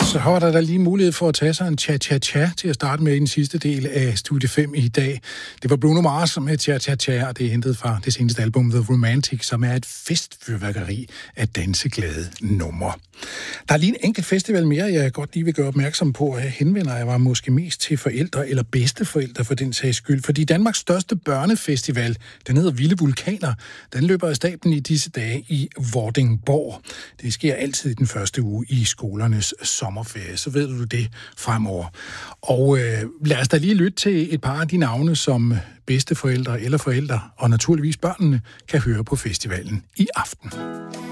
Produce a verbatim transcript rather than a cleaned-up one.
Så har der da lige mulighed for at tage sig en cha-cha-cha til at starte med i den sidste del af Studie fem i dag. Det var Bruno Mars med cha-cha-cha, og det er hentet fra det seneste album The Romantic, som er et festfyrværkeri af danseglade numre. Der er lige en enkelt festival mere, jeg godt lige vil gøre opmærksom på, at henvender jeg var måske mest til forældre eller bedsteforældre for den sags skyld. Fordi Danmarks største børnefestival, den hedder Vilde Vulkaner, den løber af stablen i disse dage i Vordingborg. Det sker altid i den første uge i skolernes sommerferie, så ved du det fremover. Og øh, lad os da lige lytte til et par af de navne, som bedsteforældre eller forældre, og naturligvis børnene, kan høre på festivalen i aften.